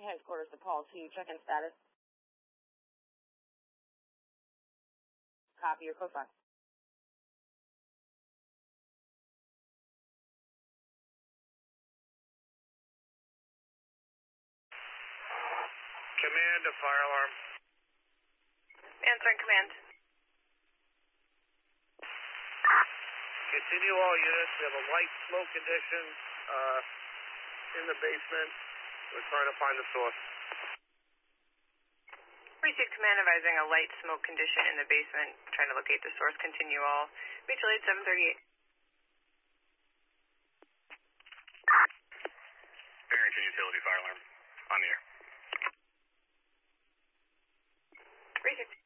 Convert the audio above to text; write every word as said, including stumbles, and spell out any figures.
Headquarters to Paul two, check-in status. Copy your code five. Command to fire alarm. Answering command. Continue all units. We have a light smoke condition uh, in the basement. We're trying to find the source. Received command advising a light smoke condition in the basement. Trying to locate the source. Continue all. Mutual aid seven thirty-eight. Barrington Utility fire alarm. On the air. Received.